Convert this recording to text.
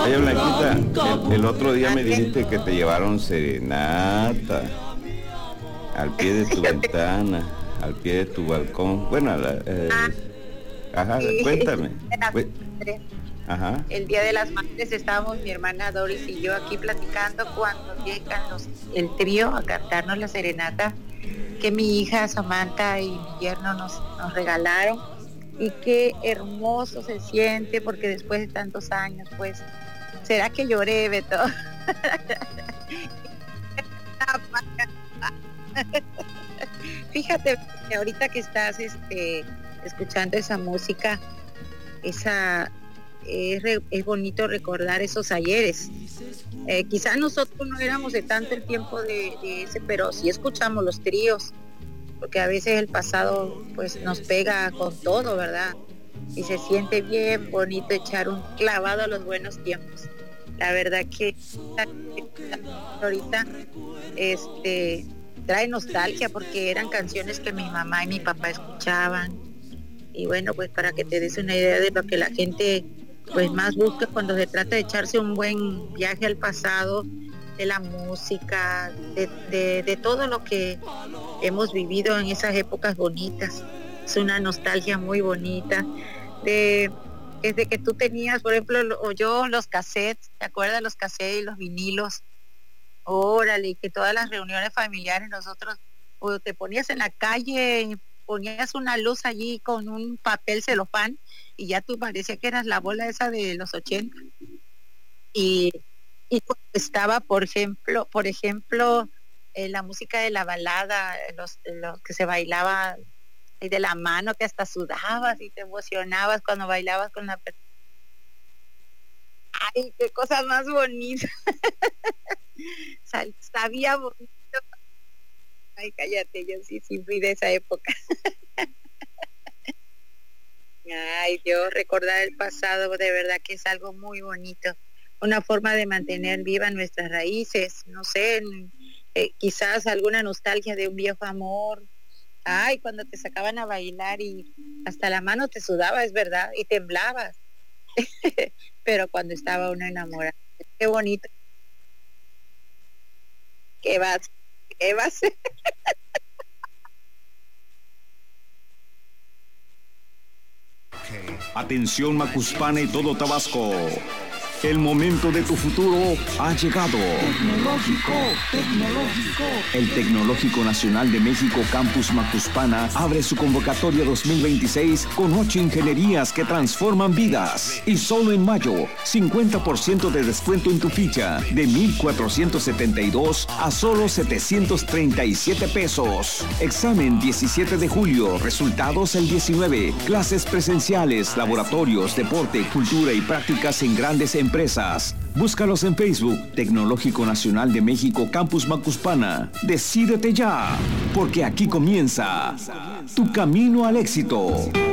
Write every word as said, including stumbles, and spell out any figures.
Oye, Blanquita, el, el otro día me dijiste que te llevaron serenata al pie de tu ventana, al pie de tu balcón. Bueno, la, eh, ajá, Sí. cuéntame. Era- Cu- Ajá. El Día de las Madres estábamos mi hermana Doris y yo aquí platicando cuando llegan los, el trío a cantarnos la serenata que mi hija Samantha y mi yerno nos, nos regalaron, y qué hermoso se siente porque después de tantos años, pues, ¿será que lloré, Beto? Fíjate que ahorita que estás este, escuchando esa música, esa es, re- es bonito recordar esos ayeres. Eh, quizás nosotros no éramos de tanto el tiempo de, de ese, pero sí escuchamos los tríos, porque a veces el pasado pues nos pega con todo, ¿verdad? Y se siente bien bonito echar un clavado a los buenos tiempos. La verdad que ahorita este trae nostalgia porque eran canciones que mi mamá y mi papá escuchaban. Y bueno, pues para que te des una idea de lo que la gente pues más busca cuando se trata de echarse un buen viaje al pasado, de la música, de, de, de todo lo que hemos vivido en esas épocas bonitas. Es una nostalgia muy bonita. De, desde que tú tenías, por ejemplo, lo- o yo los cassettes, ¿te acuerdas los cassettes y los vinilos? Órale, y que todas las reuniones familiares nosotros, o te ponías en la calle, ponías una luz allí con un papel celofán y ya tú parecía que eras la bola esa de los ochenta. Y, y cuando estaba, por ejemplo, por ejemplo, eh, la música de la balada, eh, los, los que se bailaba y de la mano, que hasta sudabas y te emocionabas cuando bailabas con la persona. Ay, qué cosas más bonitas. Sal- sabía bonito. Ay, cállate, yo sí, sí fui de esa época. Ay, Dios, recordar el pasado de verdad que es algo muy bonito. Una forma de mantener vivas nuestras raíces, no sé, en- eh, quizás alguna nostalgia de un viejo amor. Ay, cuando te sacaban a bailar y hasta la mano te sudaba, es verdad, y temblabas. Pero cuando estaba uno enamorado, qué bonito, que vas, que vas. Atención Macuspana y todo Tabasco. El momento de tu futuro ha llegado. Tecnológico, tecnológico. El Tecnológico Nacional de México Campus Macuspana abre su convocatoria dos mil veintiséis con ocho ingenierías que transforman vidas. Y solo en mayo, cincuenta por ciento de descuento en tu ficha, de mil cuatrocientos setenta y dos a solo setecientos treinta y siete pesos. Examen diecisiete de julio, resultados el diecinueve. Clases presenciales, laboratorios, deporte, cultura y prácticas en grandes empresas. Búscalos en Facebook, Tecnológico Nacional de México Campus Macuspana. Decídete ya, porque aquí comienza tu camino al éxito.